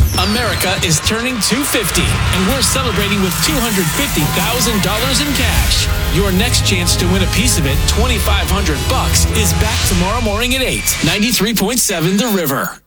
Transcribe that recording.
America is turning 250, and we're celebrating with $250,000 in cash. Your next chance to win a piece of it, $2,500, is back tomorrow morning at 8. 93.7 The River.